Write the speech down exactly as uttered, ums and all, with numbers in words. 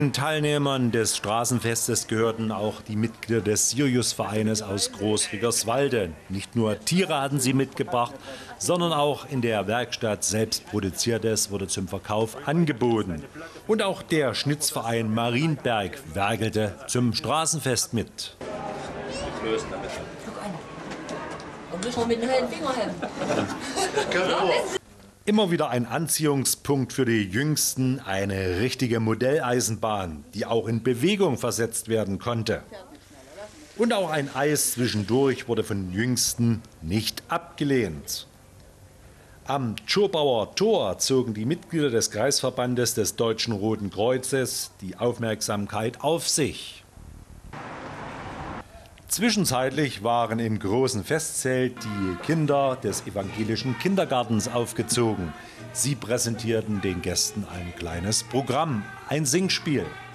Den Teilnehmern des Straßenfestes gehörten auch die Mitglieder des Sirius-Vereines aus Groß-Rickerswalde. Nicht nur Tiere hatten sie mitgebracht, sondern auch in der Werkstatt selbst Produziertes wurde zum Verkauf angeboten. Und auch der Schnitzverein Marienberg werkelte zum Straßenfest mit. Und müssen wir mit den hellen Finger haben. Immer wieder ein Anziehungspunkt für die Jüngsten, eine richtige Modelleisenbahn, die auch in Bewegung versetzt werden konnte. Und auch ein Eis zwischendurch wurde von den Jüngsten nicht abgelehnt. Am Tschobauer Tor zogen die Mitglieder des Kreisverbandes des Deutschen Roten Kreuzes die Aufmerksamkeit auf sich. Zwischenzeitlich waren im großen Festzelt die Kinder des evangelischen Kindergartens aufgezogen. Sie präsentierten den Gästen ein kleines Programm, ein Singspiel.